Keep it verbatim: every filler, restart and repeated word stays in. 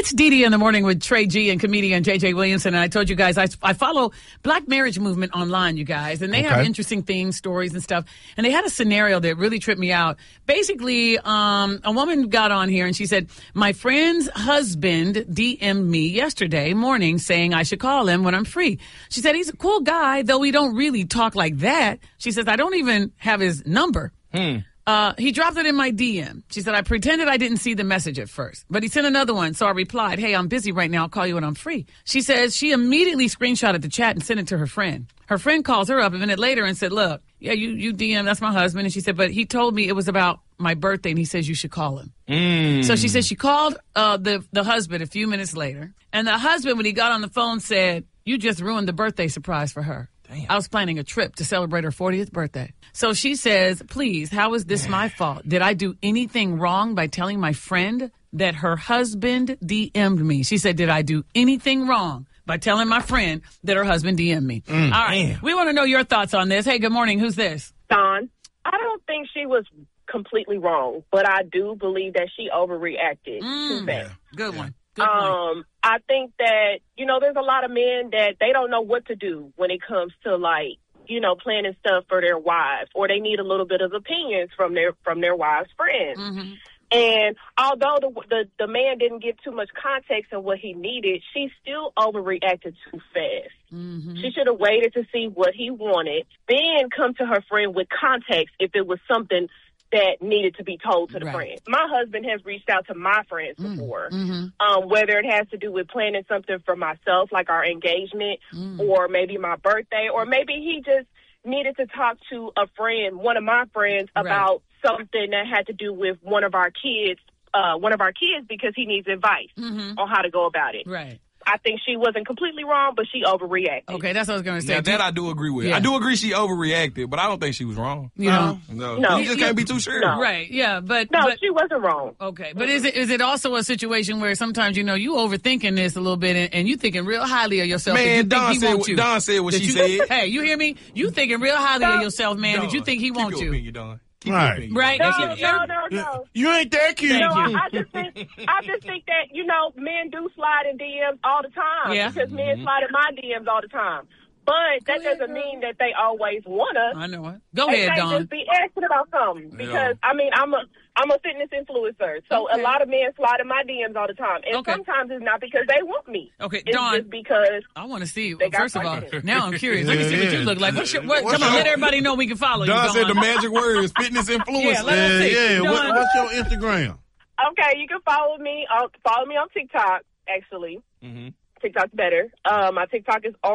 It's Dee Dee in the morning with Trey G and comedian J J Williamson. And I told you guys, I, I follow Black Marriage Movement online, you guys. And they Okay. have interesting things, stories and stuff. And they had a scenario that really tripped me out. Basically, um, a woman got on here and she said, my friend's husband D M'd me yesterday morning saying I should call him when I'm free. She said, he's a cool guy, though we don't really talk like that. She says, I don't even have his number. Hmm. Uh, he dropped it in my D M. She said, I pretended I didn't see the message at first, but he sent another one. So I replied, hey, I'm busy right now. I'll call you when I'm free. She says she immediately screenshotted the chat and sent it to her friend. Her friend calls her up a minute later and said, look, yeah, you, you D M, that's my husband. And she said, but he told me it was about my birthday and he says you should call him. Mm. So she said she called uh, the, the husband a few minutes later. And the husband, when he got on the phone, said, you just ruined the birthday surprise for her. Damn. I was planning a trip to celebrate her fortieth birthday. So she says, please, how is this my fault? Did I do anything wrong by telling my friend that her husband D M'd me? She said, did I do anything wrong by telling my friend that her husband D M'd me? Mm, All right. damn. We want to know your thoughts on this. Hey, good morning. Who's this? Don, I don't think she was completely wrong, but I do believe that she overreacted Mm, to that. Good one. Good point. Um, I think that, you know, there's a lot of men that they don't know what to do when it comes to, like, you know, planning stuff for their wives, or they need a little bit of opinions from their from their wives' friends. Mm-hmm. And although the, the the man didn't give too much context on what he needed, she still overreacted too fast. Mm-hmm. She should have waited to see what he wanted, then come to her friend with context if it was something that needed to be told to the Right. friend. My husband has reached out to my friends before, Mm-hmm. um, whether it has to do with planning something for myself, like our engagement, Mm. or maybe my birthday, or maybe he just needed to talk to a friend, one of my friends, Right. about something that had to do with one of our kids, uh, one of our kids, because he needs advice Mm-hmm. on how to go about it. Right. I think she wasn't completely wrong, but she overreacted. Okay, that's what I was going to say. Now, that I do agree with. Yeah. I do agree she overreacted, but I don't think she was wrong. You know? No. No. You just can't be too sure. No. Right, yeah, but... No, but she wasn't wrong. okay, but is it is it also a situation where sometimes, you know, you overthinking this a little bit and, and you thinking real highly of yourself that you Man, think Don he said, wants what- you? Don said what That she you- said. Hey, you hear me? You thinking real highly of Don, yourself, man, that you Don, think he keep wants your you. opinion, Don. Keep Right. your opinion. Right. No, That's it. no, no, no. You ain't that cute. No, Thank you. I just think I just think that, you know, men do slide in D Ms all the time. Yeah. Because men slide in my D Ms all the time. But that ahead, doesn't girl. mean that they always want us. I know it. Go They ahead, may Dawn. just be asking about something. Because I mean, I'm a I'm a fitness influencer, so Okay. a lot of men slide in my D Ms all the time, and Okay. sometimes it's not because they want me. Okay, it's Dawn. just because I want to see. They got First of all, questions. now I'm curious. Let me see what you Yeah. look like. What's your? What, What's come on, your- let everybody know we can follow Don you. said the Dawn. magic words, fitness influencer. Yeah, let Yeah, us see. yeah. What, Dawn. what's your Instagram? okay, you can follow me on follow me on TikTok. Actually, Mhm. TikTok's better. Um, my TikTok is